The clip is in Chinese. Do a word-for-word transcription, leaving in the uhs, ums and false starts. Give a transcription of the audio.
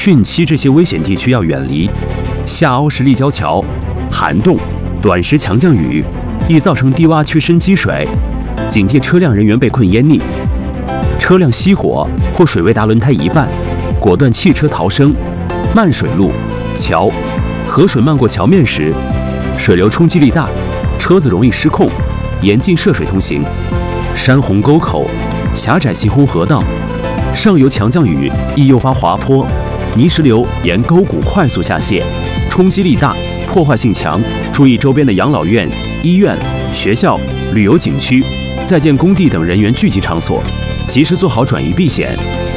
汛期这些危险地区要远离。下凹式立交桥、涵洞、短时强降雨易造成低洼区深积水，警惕车辆人员被困淹溺。车辆熄火或水位达轮胎一半，果断弃车逃生。漫水路、桥、河水漫过桥面时，水流冲击力大，车子容易失控，严禁涉水通行。山洪沟口、狭窄行洪河道，上游强降雨易诱发滑坡，泥石流沿沟谷快速下泄，冲击力大，破坏性强。注意周边的养老院、医院、学校、旅游景区、在建工地等人员聚集场所，及时做好转移避险。